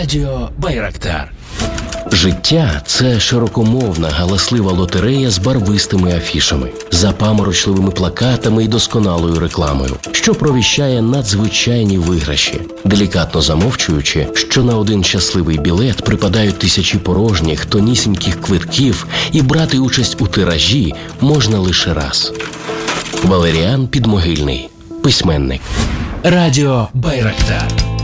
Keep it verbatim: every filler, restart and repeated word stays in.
Радіо Байрактар. Життя – це широкомовна, галаслива лотерея з барвистими афішами, запаморочливими плакатами і досконалою рекламою, що провіщає надзвичайні виграші, делікатно замовчуючи, що на один щасливий білет припадають тисячі порожніх, тонісіньких квитків, і брати участь у тиражі можна лише раз. Валеріан Підмогильний, письменник. Радіо Байрактар.